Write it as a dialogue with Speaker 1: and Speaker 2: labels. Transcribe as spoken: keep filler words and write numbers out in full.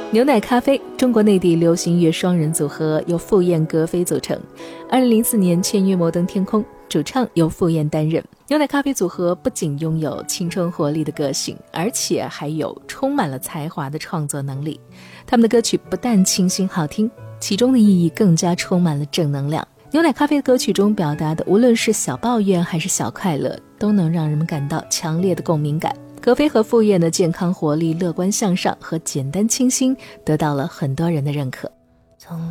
Speaker 1: 牛奶咖啡，中国内地流行乐双人组合由傅燕、格飞组成。二零零四年签约摩登天空，主唱由傅燕担任。牛奶咖啡组合不仅拥有青春活力的个性，而且还有充满了才华的创作能力。他们的歌曲不但清新好听，其中的意义更加充满了正能量。牛奶咖啡的歌曲中表达的，无论是小抱怨还是小快乐，都能让人们感到强烈的共鸣感。格飞和傅燕的健康活力、乐观向上和简单清新，得到了很多人的认可。
Speaker 2: 从